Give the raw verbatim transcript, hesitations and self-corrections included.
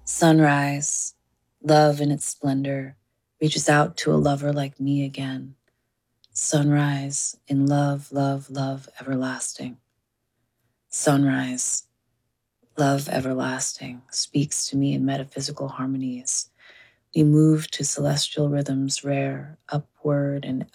Sunrise, love in its splendor, reaches out to a lover like me again. Sunrise in love, love, love everlasting. Sunrise, love everlasting, speaks to me in metaphysical harmonies. We move to celestial rhythms rare, upward and